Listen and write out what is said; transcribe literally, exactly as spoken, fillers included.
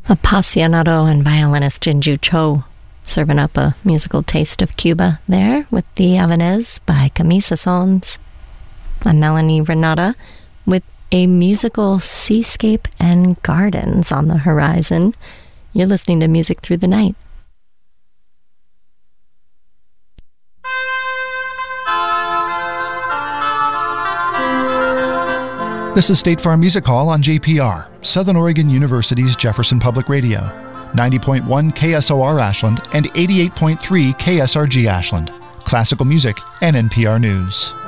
Appassionato and violinist Jinju Cho serving up a musical taste of Cuba there with the Havanez by Camisa Sons. I'm Melanie Renata with a musical seascape and gardens on the horizon. You're listening to Music Through the Night. This is State Farm Music Hall on J P R, Southern Oregon University's Jefferson Public Radio, ninety point one K S O R Ashland and eighty-eight point three K S R G Ashland. Classical music and N P R News.